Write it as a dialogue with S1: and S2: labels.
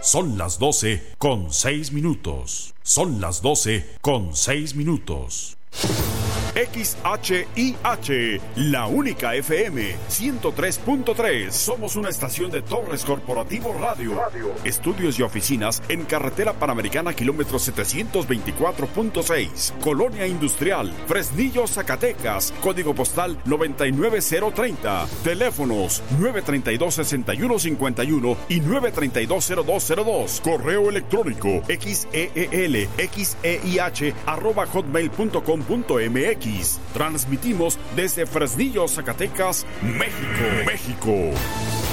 S1: Son las 12:06. Son las 12:06. XHIH, la única FM 103.3. Somos una estación de Torres Corporativo Radio. Estudios y oficinas en Carretera Panamericana, kilómetro 724.6. Colonia Industrial, Fresnillo, Zacatecas. Código postal 99030. Teléfonos 932-6151 y 932-0202. Correo electrónico xeelxeih@hotmail.com.mx. Transmitimos desde Fresnillo, Zacatecas, México.